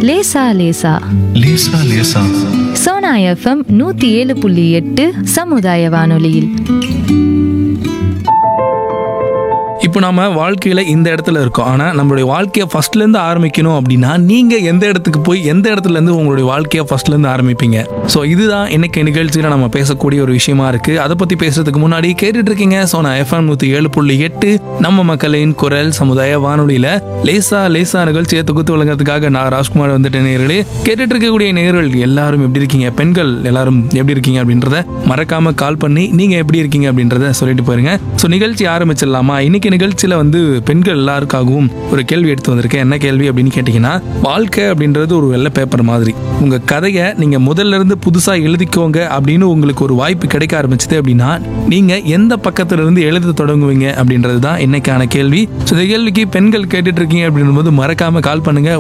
லேசா லேசா லேசா லேசா. சோனா எஃப்எம் 107.8 சமுதாய வானொலியில். இப்போ நம்ம வாழ்க்கையில் இந்த இடத்துல இருக்கோம். ஆனால் நம்மளுடைய வாழ்க்கையை ஃபர்ஸ்ட்லேருந்து ஆரம்பிக்கணும் அப்படின்னா நீங்கள் எந்த இடத்துக்கு போய் எந்த இடத்துலேருந்து உங்களுடைய வாழ்க்கையை ஃபர்ஸ்ட்லேருந்து ஆரம்பிப்பீங்க? ஸோ இதுதான் இன்னைக்கு நிகழ்ச்சியில் நம்ம பேசக்கூடிய ஒரு விஷயமா இருக்குது. அதை பற்றி பேசுறதுக்கு முன்னாடி கேட்டுட்டு இருக்கீங்க சோனா எஃப்எம் 107.8 நம்ம மக்களின் குரல் சமுதாய வானொலியில் லேசா லேசா நிகழ்ச்சியை தொகுத்து வழங்குறதுக்காக நான் ராஜ்குமார் வந்துட்டு நேயர்களே. கேட்டுட்டு இருக்கக்கூடிய நேயர்கள் எல்லாரும் எப்படி இருக்கீங்க? பெண்கள் எல்லாரும் எப்படி இருக்கீங்க அப்படின்றத மறக்காம கால் பண்ணி நீங்கள் எப்படி இருக்கீங்க அப்படின்றத சொல்லிட்டு போயிருங்க. ஸோ நிகழ்ச்சி ஆரம்பிச்சிடலாமா? இன்னைக்கு நிகழ்ச்சியில வந்து பெண்கள் எல்லாருக்காகவும் ஒரு கேள்வி எடுத்து வந்திருக்கேன். என்ன கேள்வி அப்படின்னு கேட்டீங்கன்னா, வாழ்க்கை அப்படின்றது ஒரு வெள்ளை பேப்பர் மாதிரி. உங்க கதையை நீங்க முதல்ல இருந்து புதுசா எழுதிக்கோங்க அப்படின்னு உங்களுக்கு ஒரு வாய்ப்பு கிடைக்க ஆரம்பிச்சது அப்படின்னா நீங்க எந்த பக்கத்துல இருந்து எழுத தொடங்குவீங்க அப்படின்றது தான் இன்னைக்கான கேள்வி. ஸோ இந்த கேள்விக்கு பெண்கள் கேட்டுட்டு இருக்கீங்க அப்படின்போது மறக்காம கால் பண்ணுங்க.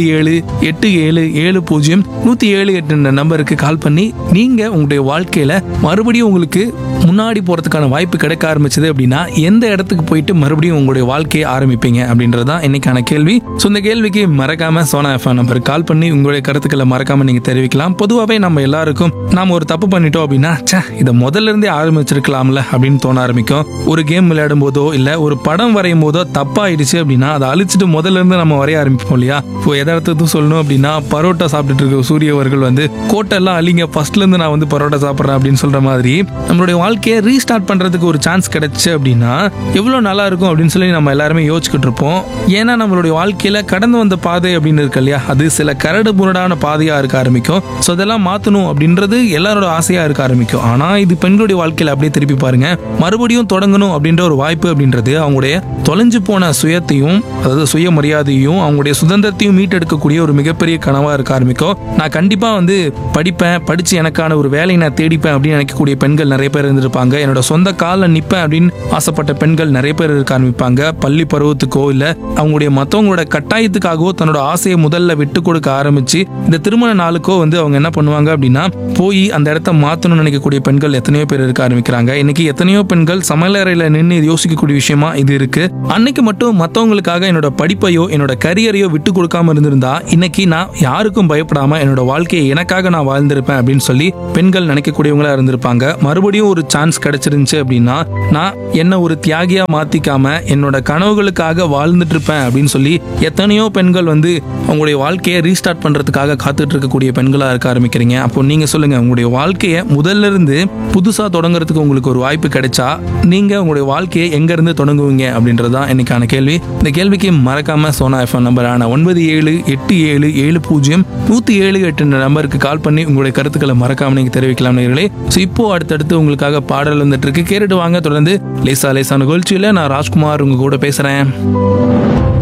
9787070178 நம்பருக்கு கால் பண்ணி நீங்க உங்களுடைய வாழ்க்கையில மறுபடியும் உங்களுக்கு முன்னாடி போறதுக்கான வாய்ப்பு கிடைக்க ஆரம்பிச்சது அப்படின்னா எந்த இடத்துக்கு போயிட்டு மறுபடியும் உங்களுடைய வாழ்க்கையை ஆரம்பிப்பீங்க அப்படின்றது தான் இன்னைக்கான கேள்வி. ஸோ இந்த கேள்விக்கு மறக்காம சோனா எஃப்எம் நம்பருக்கு கால் பண்ணி உங்களுடைய கருத்துக்களை மறக்காம நீங்க தெரிவிக்கலாம். பொதுவாகவே நம்ம எல்லாருக்கும் நாம ஒரு தப்பு பண்ணிட்டோம் அப்படின்னா இதை முதல்ல இருந்தே ஆரம்பிச்சிருக்கலாம்ல அப்படின்னு தோண ஆரம்பிக்கும். ஒரு கேம் விளையாடும் போதோ இல்ல ஒரு படம் வரையும் போதோ தப்பாயிடுச்சு அப்படின்னா அதை அழிச்சிட்டு முதல்ல இருந்து நம்ம வரைய ஆரம்பிப்போம் இல்லையா? இப்போ எதார்த்தத்துக்கு சொல்லணும் அப்படின்னா பரோட்டா சாப்பிட்டுட்டு இருக்க சூரிய அவர்கள் வந்து கோட்டெல்லாம் அழிங்க ஃபர்ஸ்ட்ல இருந்து நான் வந்து பரோட்டா சாப்பிட்றேன் அப்படின்னு சொல்ற மாதிரி நம்மளுடைய வாழ்க்கையை ரீஸ்டார்ட் பண்றதுக்கு ஒரு சான்ஸ் கிடைச்சு அப்படின்னா எவ்வளவு நல்லா இருக்கும் அப்படின்னு சொல்லி நம்ம எல்லாருமே யோசிச்சுக்கிட்டு இருப்போம். ஏன்னா நம்மளுடைய வாழ்க்கையில கடந்து வந்த பாதை அப்படின்னு இருக்கு இல்லையா, அது சில கரடு முரடான பாதையா இருக்க ஆரம்பிக்கும். ஸோ அதெல்லாம் மாற்றணும் அப்படின்றது எல்லாரோட ஆசையா இருக்க ஆரம்பிக்கும். ஆனா இது பெண்களுடைய வாழ்க்கையில அப்படியே திருப்பி பாருங்க, மறுபடியும் தொடங்கணும் அப்படின்ற ஒரு வாய்ப்பு அப்படின்றது அவங்களுடைய தொலைஞ்சு போன சுயத்தையும், அதாவது சுயமரியாதையும் அவங்களுடைய சுதந்திரத்தையும் மீட்டெடுக்கக்கூடிய ஒரு மிகப்பெரிய கனவா இருக்க ஆரம்பிக்கும். நான் கண்டிப்பா வந்து படிப்பேன், படிச்சு எனக்கான ஒரு வேலையை நான் தேடிப்பேன் அப்படின்னு நினைக்கக்கூடிய பெண்கள் நிறைய பேர் இருந்திருப்பாங்க. என்னோட சொந்த காலில் நிற்பேன் அப்படின்னு ஆசைப்பட்ட பெண்கள் நிறைய பேர் இருக்க ஆரம்பிப்பாங்க. பள்ளி பருவத்துக்கோ இல்ல அவங்களுடைய மற்றவங்களோட கட்டாயத்துக்காகவோ தன்னோட ஆசையை முதல்ல விட்டு கொடுக்க ஆரம்பிச்சு இந்த திருமண நாளுக்கோ வந்து அவங்க என்ன பண்ணுவாங்க அப்படின்னா போய் அந்த இடத்த மாற்றணும்னு நினைக்கக்கூடிய பெண்கள் எத்தனையோ பேர் இருக்க ஆரம்பிக்கிறாங்க. இன்னைக்கு எத்தனையோ பெண்கள் சமையலறையில நின்று யோசிக்கக்கூடிய விஷயமா இது இருக்கு. அன்னைக்கு மட்டும் மற்றவங்களுக்காக என்னோட படிப்பையோ என்னோட கரியரையோ விட்டு கொடுக்காம இருந்திருந்தா இன்னைக்கு நான் யாருக்கும் பயப்படாம என்னோட வாழ்க்கையை எனக்காக நான் வாழ்ந்திருப்பேன் அப்படின்னு சொல்லி பெண்கள் நினைக்கக்கூடியவங்களா இருந்திருப்பாங்க. மறுபடியும் ஒரு சான்ஸ் கிடைச்சிருந்துச்சு அப்படின்னா நான் என்ன ஒரு தியாகியா மாத்திக்காம என்னோட கனவுகளுக்காக வாழ்ந்துட்டு இருப்பேன் அப்படின்னு சொல்லி எத்தனையோ பெண்கள் வந்து உங்களுடைய வாழ்க்கையை ரீஸ்டார்ட் பண்றதுக்காக காத்துட்டு இருக்கக்கூடிய பெண்களா இருக்க ஆரம்பிக்கிறீங்க. அப்போ நீங்க சொல்லுங்க, உங்களுடைய வாழ்க்கையை முதல்ல இருந்து புதுசா தொடங்குறதுக்கு உங்களுக்கு ஒரு வாய்ப்பு கிடைச்சா நீங்க உங்களுடைய வாழ்க்கையை எங்க இருந்து தொடங்குவீங்க அப்படின்றதுதான் இன்னைக்கான கேள்வி. இந்த கேள்விக்கு மறக்காம சோனா எஃப்எம் நம்பரான 9787070178 நம்பருக்கு கால் பண்ணி உங்களுடைய கருத்துக்களை மறக்காம நீங்க தெரிவிக்கலாம் நேயர்களே. ஸோ இப்போ அடுத்தடுத்து உங்களுக்காக பாடல் வந்துட்டு இருக்கு, கேட்டுட்டு வாங்க. தொடர்ந்து லேசா லேசா நிகழ்ச்சியில நான் ராஜ்குமார் உங்க கூட பேசுறேன்.